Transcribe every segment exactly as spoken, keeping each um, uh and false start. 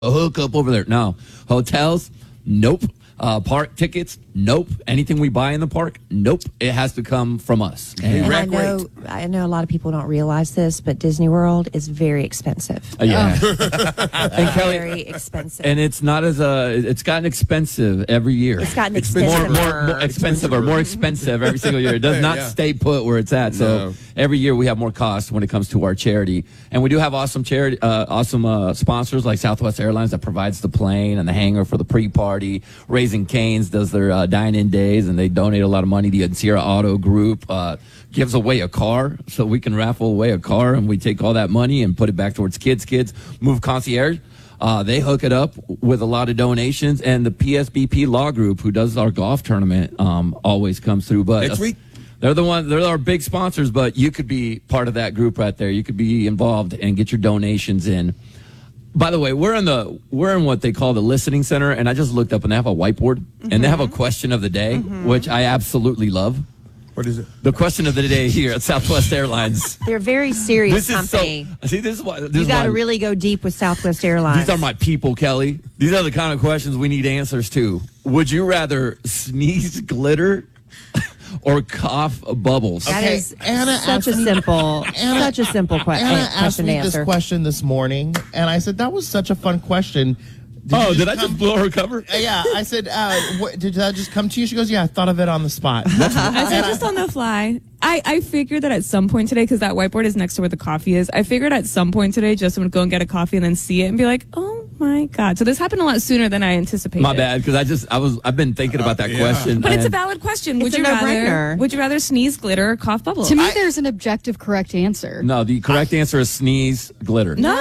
a hookup over there. No. Hotels? Nope. Uh, park tickets? Nope. Anything we buy in the park? Nope. It has to come from us. And, and I know, I know a lot of people don't realize this, but Disney World is very expensive. Uh, yeah. and Kelly, very expensive. And it's not as uh it's gotten expensive every year. It's gotten expensive. expensive. More, more, more expensive or more expensive every single year. It does not yeah. stay put where it's at. So No. every year we have more costs when it comes to our charity. And we do have awesome charity, uh, awesome uh, sponsors like Southwest Airlines that provides the plane and the hangar for the pre-party. Raising Cane's does their uh, dine-in days, and they donate a lot of money. The Sierra Auto Group uh, gives away a car, so we can raffle away a car, and we take all that money and put it back towards Kids Kids. Move Concierge. Uh, they hook it up with a lot of donations, and the P S B P Law Group, who does our golf tournament, um, always comes through. But Next week? They're the one. They're our big sponsors, but you could be part of that group right there. You could be involved and get your donations in. By the way, we're in the we're in what they call the listening center, and I just looked up and they have a whiteboard mm-hmm. and they have a question of the day, mm-hmm. which I absolutely love. What is it? The question of the day here at Southwest Airlines. They're a very serious this company. Is so, see, this is why this you got to why, really go deep with Southwest Airlines. These are my people, Kelly. These are the kind of questions we need answers to. Would you rather sneeze glitter or cough bubbles? That Okay, is Anna such a asked me- simple, Anna- such a simple que- Anna uh, asked question to me this answer. question this morning, and I said that was such a fun question. Did Oh, you did I come- just blow her cover? Uh, yeah, I said, uh, what, did that just come to you? She goes, yeah, I thought of it on the spot. I said just on the fly. I, I figured that at some point today, because that whiteboard is next to where the coffee is, I figured at some point today Justin would go and get a coffee and then see it and be like, oh my God. So this happened a lot sooner than I anticipated. My bad, because I just I was I've been thinking about that yeah. question. But it's a and- valid question. Would It's a you rather no-brainer. would you rather sneeze glitter or cough bubbles? To me, there's an objective correct answer. No, the correct answer is sneeze glitter. No.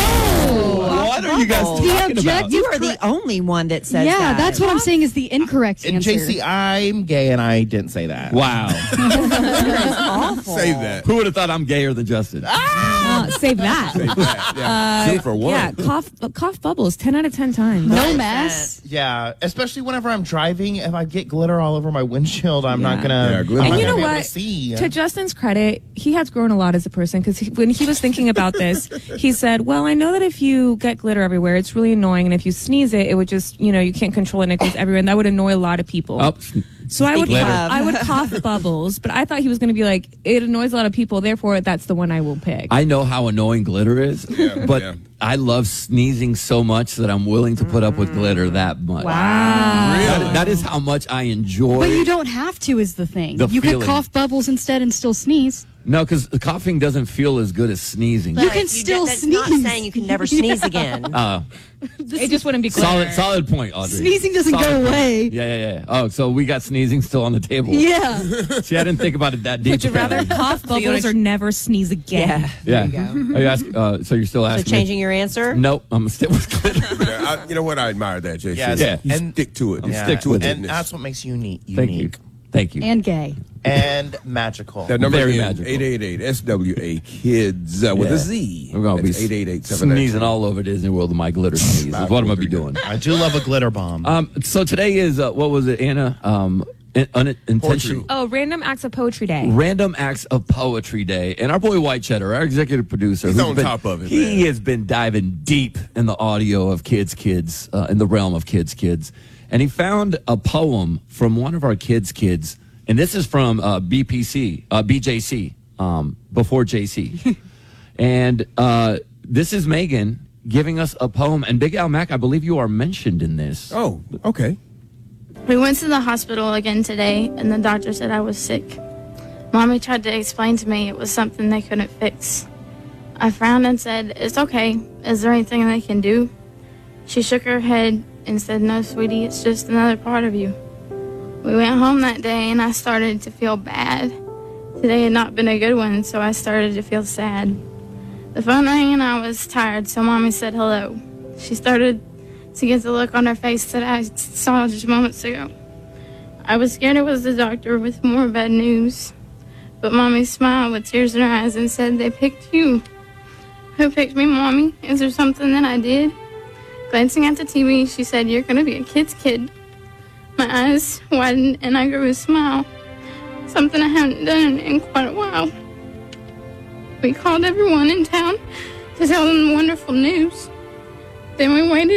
What are you guys bubbles. talking The about? objective- You are the only one that says yeah, that. that's what I'm saying is the incorrect And answer. J C, I'm gay, and I didn't say that. Wow. awful. Save that. Who would have thought I'm gayer than Justin? Uh, save that. Save that. Yeah. Two for one. Yeah, cough uh, cough bubbles ten out of ten times. no mess. Yeah, especially whenever I'm driving, if I get glitter all over my windshield, I'm not Yeah. gonna. Yeah, glitter. I'm And not you know gonna be able what? to see. To Justin's credit, he has grown a lot as a person because he, when he was thinking about this, he said, well, I know that if you get glitter everywhere, it's really annoying. And if you sneeze it, it would just, you know, you can't control it and it goes everywhere. And that would annoy a lot of people. Oh, So I would Glitter. cough, I would cough bubbles, but I thought he was going to be like, it annoys a lot of people, therefore that's the one I will pick. I know how annoying glitter is, Yeah, but yeah. I love sneezing so much that I'm willing to put up with glitter that much. wow. That, that is how much I enjoy. But you don't have to is the thing. The you feeling. could cough bubbles instead and still sneeze. No, because coughing doesn't feel as good as sneezing. You can still that's sneeze. not saying you can never sneeze again. Uh, It just wouldn't be glitter. solid, solid point, Audrey. Sneezing doesn't Solid go point. away. Yeah, yeah, yeah. Oh, so we got sneezing still on the table. Yeah. See, I didn't think about it that deep. Would you rather cough bubbles or never sneeze again? Yeah. Yeah. Are you ask, uh, so you're still So asking? changing me? your answer? Nope, I'm gonna stick with glitter. Yeah, I, you know what? I admire that, J C. Yes. Yeah. You And- stick to it. Yeah, stick to it. and that's what makes you unique. Thank you. unique. Thank you. And gay. And magical. That number Very again, magical. eight eight eight S W A kids uh, with Yeah. a Z. We're gonna be eight eight eight seven sneezing all over Disney World with my glitter sneeze. Is what I'm gonna be doing. I do love a glitter bomb. Um, so today is uh, what was it, Anna? Um, in, unintentional. Oh, random acts of poetry day. Random Acts of Poetry Day. And our boy White Cheddar, our executive producer, He's who's on been- top of it, He man. has been diving deep in the audio of Kids Kids, uh, in the realm of Kids Kids. And he found a poem from one of our Kids Kids. And this is from uh, B P C, uh, B J C, um, before J C. and uh, this is Megan giving us a poem. And Big Al Mac, I believe you are mentioned in this. Oh, okay. We went to the hospital again today, and the doctor said I was sick. Mommy tried to explain to me it was something they couldn't fix. I frowned and said, it's okay. Is there anything they can do? She shook her head and said, no, sweetie, it's just another part of you. We went home that day, and I started to feel bad. Today had not been a good one, so I started to feel sad. The phone rang, and I was tired, so Mommy said hello. She started to get the look on her face that I saw just moments ago. I was scared it was the doctor with more bad news. But Mommy smiled with tears in her eyes and said, they picked you. Who picked me, Mommy? Is there something that I did? Glancing at the T V, she said, you're going to be a kid's kid. My eyes widened and I grew a smile. Something I haven't done in quite a while. We called everyone in town to tell them the wonderful news. Then we waited